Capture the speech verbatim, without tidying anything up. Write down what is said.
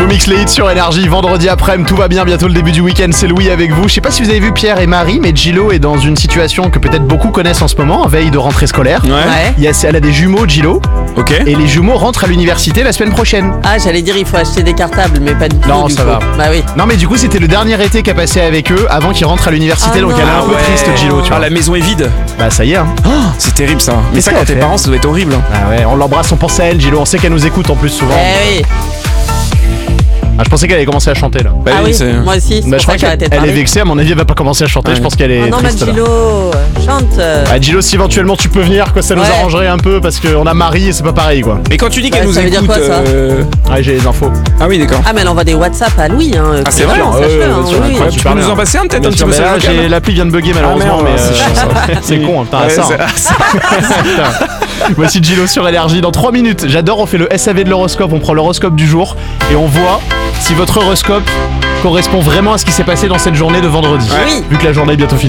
vous mixe les hits sur Énergie, vendredi après-midi, tout va bien, bientôt le début du week-end, c'est Louis avec vous. Je sais pas si vous avez vu Pierre et Marie, mais Gillo est dans une situation que peut-être beaucoup connaissent en ce moment, veille de rentrée scolaire. Ouais. Ouais. Il y a, elle a des jumeaux, Gillo, Ok. et les jumeaux rentrent à l'université la semaine prochaine. Ah, j'allais dire il faut acheter des cartables, mais pas du tout. Non, du ça coup. va. Bah oui. Non mais du coup c'était le dernier été qu'a passé avec eux avant qu'ils rentrent à l'université, Ah donc non. elle est un peu Ouais. triste Gillo, tu Ah, vois. la maison est vide. Bah ça y est hein. C'est terrible ça. Mais Qu'est-ce ça, qu'elle quand a t'es fait parents, ça doit être horrible. Ah ouais, on l'embrasse, on pense à elle Gillo, on sait qu'elle nous écoute en plus souvent. Eh oui. Ah, je pensais qu'elle allait commencer à chanter là. Bah ah oui, c'est- moi aussi. C'est Bah, pour je ça crois que j'ai arrêté de qu'elle elle est parler. vexée, à mon avis elle va pas commencer à chanter, Ouais. je pense qu'elle est Oh non, triste là. Gillo, chante. Ah Gillo, si éventuellement tu peux venir, quoi, ça nous Ouais. arrangerait un peu parce qu'on a Marie et c'est pas pareil quoi. Mais quand tu dis qu'elle Bah, nous ça veut dire écoute. quoi, ça euh, Ah j'ai les infos. Ah oui, d'accord. Ah, mais elle envoie des WhatsApp à Louis. Hein, Ah, c'est vrai, franchement, ouais, sache-le, ouais, hein, bien sûr, oui, oui. incroyable. Tu super peux nous bien. en passer un peut-être Bien un petit sûr, peu mais là, ça j'ai l'appli vient de bugger malheureusement, Ah, merde, mais c'est chiant, ça. c'est con, hein, putain, Ouais, ça. c'est- Putain. Voici Gillo sur Énergie dans trois minutes. J'adore, on fait le S A V de l'horoscope, on prend l'horoscope du jour et on voit si votre horoscope correspond vraiment à ce qui s'est passé dans cette journée de vendredi. Oui. Vu que la journée est bientôt finie.